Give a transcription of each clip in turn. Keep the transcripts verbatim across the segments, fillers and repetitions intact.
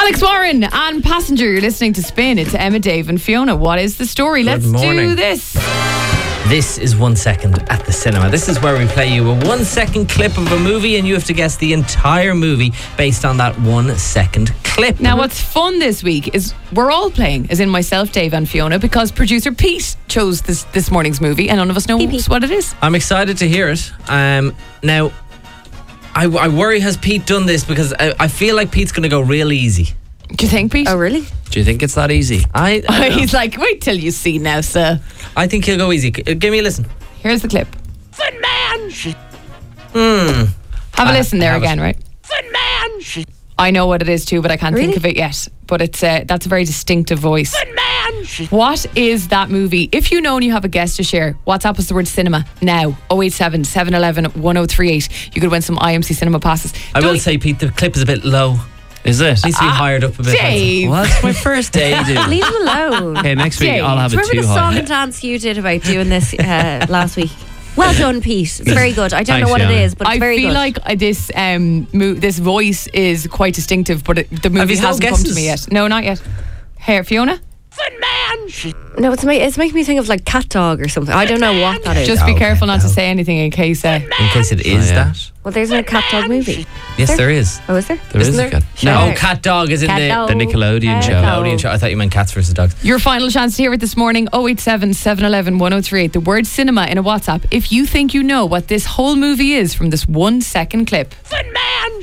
Alex Warren and Passenger, you're listening to Spin. It's Emma, Dave and Fiona. What is the story? Good Let's morning. do this. This is One Second at the Cinema. This is where we play you a one second clip of a movie and you have to guess the entire movie based on that one second clip. Now, what's fun this week is we're all playing, as in myself, Dave and Fiona, because producer Pete chose this, this morning's movie and none of us know what it is. I'm excited to hear it. Um, now, I, I worry, has Pete done this? Because I, I feel like Pete's going to go real easy. Do you think, Pete? Oh, really? Do you think it's that easy? I, I He's like, wait till you see now, sir. I think he'll go easy. Give me a listen. Here's the clip. Fun man. Hmm. Have a I- listen there I have again, it. right? Fun man. I know what it is too, but I can't Really? think of it yet. But it's uh, that's a very distinctive voice. Fun man. What is that movie? If you know and you have a guess to share, WhatsApp us the word cinema now. oh eight seven, seven one one, one oh three eight. You could win some I M C cinema passes. I will Don't- say, Pete, the clip is a bit low. Is it? Needs to be hired up a bit. Dave. Well, that's my first day, dude. Leave him alone. Okay, next week Dave, I'll have it Remember too the song high. and dance you did about doing this uh, last week? Well done, Pete. It's very good. I don't Thanks, know what Fiona. it is, but it's I very feel good. like uh, this um mo- this voice is quite distinctive, but it, the movie you no hasn't come to guesses? me yet. No, not yet. Here, Fiona. Fun man. No, it's, ma- it's making me think of like Cat Dog or something. I don't know what that is. Just be Okay, careful not to no. say anything in case. Uh, In case it is Oh, yeah. that. Well, there's no Cat Dog movie. Yes, there? there is. Oh, is there? There Isn't is there? a cat. Sure. No, Oh, Cat Dog is in Cat the, Dog. the Nickelodeon Cat show. Dog. Nickelodeon show. I thought you meant Cats versus Dogs. your final chance to hear it this morning. oh eight seven, seven one one, one oh three eight. The word cinema in a WhatsApp. If you think you know what this whole movie is from this one second clip. Fun man.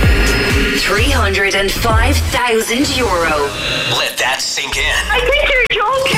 three hundred five thousand euro. Let that sink in. I think you're